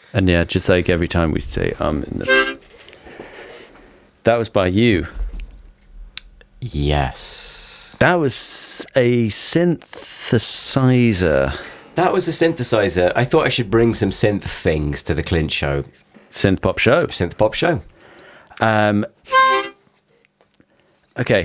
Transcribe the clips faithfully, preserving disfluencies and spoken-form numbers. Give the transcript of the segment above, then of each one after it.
And yeah, just like every time we say um in the... That was by you. Yes. That was a synthesizer. That was a synthesizer. I thought I should bring some synth things to the Clint Show. Synth pop show. Synth pop show. Um. Okay.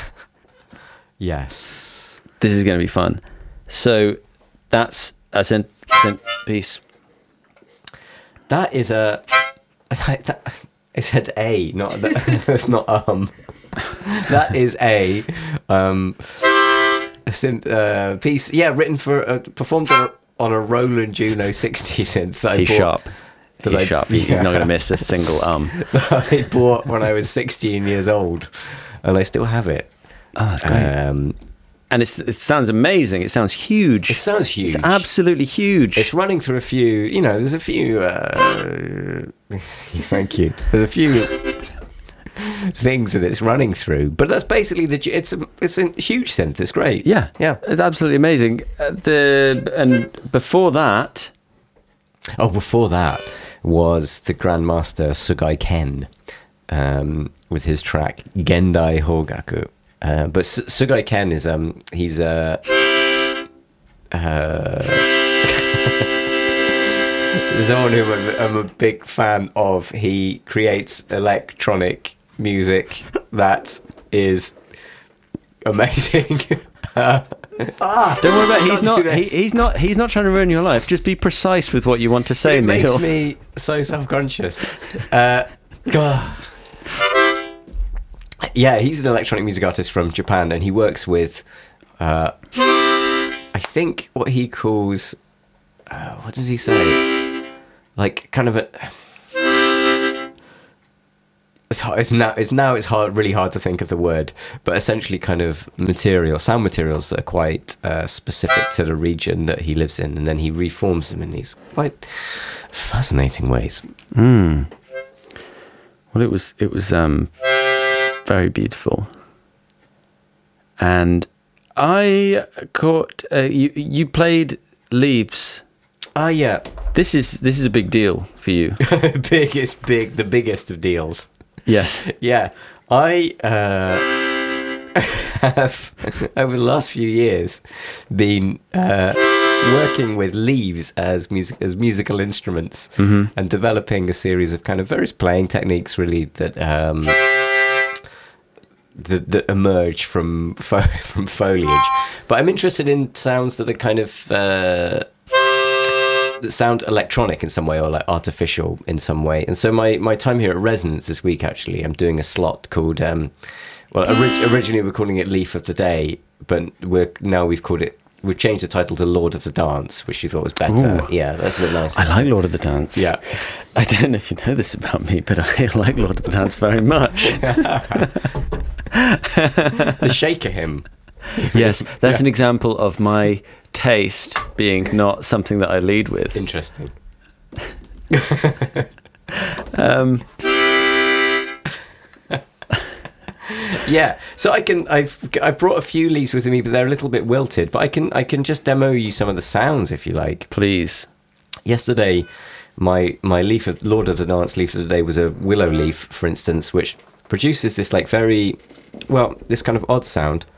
Yes. This is going to be fun. So that's a synth, synth piece. That is a... That, I said A, not... That's not um. That is a... Um, a synth uh, piece. Yeah, written for... Uh, performed on a, on a Roland Juno sixty synth. That He's I bought, sharp. He's I, sharp. He's yeah. not going to miss a single um. That I bought when I was sixteen years old. And I still have it. Oh, that's great. Um, and it's, it sounds amazing. It sounds huge. It sounds huge. It's absolutely huge. It's running through a few, you know, there's a few, uh, thank you. There's a few things that it's running through, but that's basically the, it's a, it's a huge synth. It's great. Yeah. Yeah. It's absolutely amazing. Uh, the And before that... Oh, before that was the Grandmaster Sugai Ken um, with his track Gendai Hogaku. Uh, but S- Sugai Ken is um he's uh, uh someone who I'm, I'm a big fan of. He creates electronic music that is amazing. uh, ah, Don't worry about it. He's Don't do not. He, this. he's not. He's not trying to ruin your life. Just be precise with what you want to say, It makes Neil. me so self-conscious. Uh, God. Yeah, he's an electronic music artist from Japan, and he works with, uh, I think, what he calls, uh, what does he say? Like, kind of a... It's, hard, it's now it's now it's hard, really hard to think of the word, but essentially kind of material, sound materials that are quite uh, specific to the region that he lives in, and then he reforms them in these quite fascinating ways. Mm. Well, it was. It was um, very beautiful, and I caught. Uh, you you played Leaves. Ah, yeah. This is this is a big deal for you. biggest, big, the biggest of deals. Yes. Yeah, I uh, have over the last few years been uh, working with leaves as music as musical instruments, mm-hmm. and developing a series of kind of various playing techniques, really that um, that, that emerge from fo- from foliage. But I'm interested in sounds that are kind of. Uh, that sound electronic in some way, or like artificial in some way. And so my, my time here at Resonance this week, actually, I'm doing a slot called, um, well, orig- originally we we're calling it Leaf of the Day, but we're now we've called it, we've changed the title to Lord of the Dance, which you thought was better. Ooh. Yeah, that's a bit nicer. I like Lord of the Dance. Yeah. I don't know if you know this about me, but I like Lord of the Dance very much. The Shaker hymn. Yes, that's Yeah. an example of my taste being not something that I lead with. Interesting. um, yeah, so I can. I've I've brought a few leaves with me, but they're a little bit wilted. But I can I can just demo you some of the sounds if you like. Please. Yesterday, my my leaf of Lord of the Dance leaf of the day was a willow leaf, for instance, which produces this like very, well, this kind of odd sound.